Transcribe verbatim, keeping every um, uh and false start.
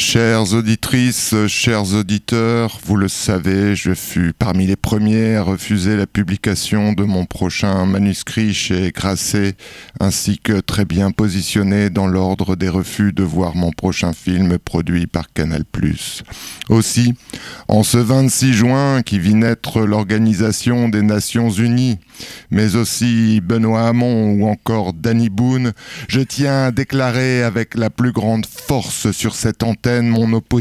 Chères auditrices, chers auditeurs, vous le savez, je fus parmi les premiers à refuser la publication de mon prochain manuscrit chez Grasset, ainsi que très bien positionné dans l'ordre des refus de voir mon prochain film produit par Canal plus. Aussi, en ce vingt-six juin qui vit naître l'Organisation des Nations Unies, mais aussi Benoît Hamon ou encore Danny Boone, je tiens à déclarer avec la plus grande force sur cette antenne mon opposition